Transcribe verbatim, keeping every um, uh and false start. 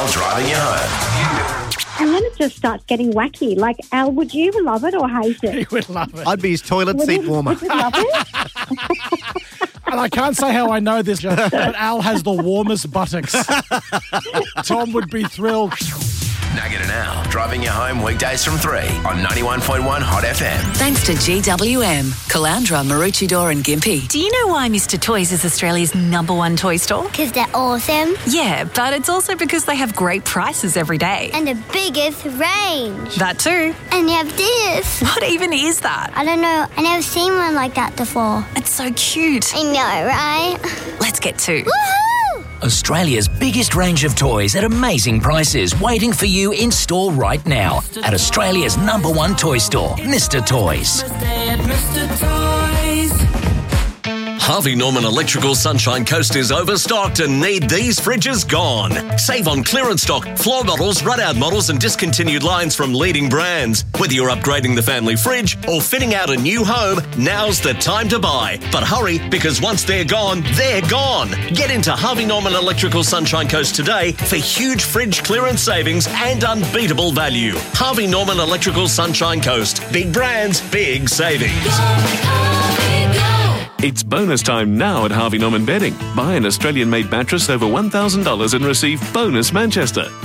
driving you home. And then it just starts getting wacky. Like, Al, would you love it or hate it? You would love it. I'd be his toilet Would seat you- warmer. Would you love it? And I can't say how I know this, but Al has the warmest buttocks. Tom would be thrilled. Nugget and Al, driving you home weekdays from three on ninety-one point one Hot F M. Thanks to G W M, Calandra, Maroochydore and Gympie. Do you know why Mister Toys is Australia's number one toy store? Because they're awesome Yeah, but it's also because they have great prices every day. and the biggest range. That too. And you have this. What even is that? I don't know. I never seen one like that before. It's so cute. I know, right? Let's get to. Woohoo! Australia's biggest range of toys at amazing prices waiting for you in store right now at Australia's number one toy store, Mister Toys. Harvey Norman Electrical Sunshine Coast is overstocked and need these fridges gone. Save on clearance stock, floor models, run-out models and discontinued lines from leading brands. Whether you're upgrading the family fridge or fitting out a new home, now's the time to buy. But hurry, because once they're gone, they're gone. Get into Harvey Norman Electrical Sunshine Coast today for huge fridge clearance savings and unbeatable value. Harvey Norman Electrical Sunshine Coast. Big brands, big savings. It's bonus time now at Harvey Norman Bedding. Buy an Australian-made mattress over one thousand dollars and receive bonus Manchester.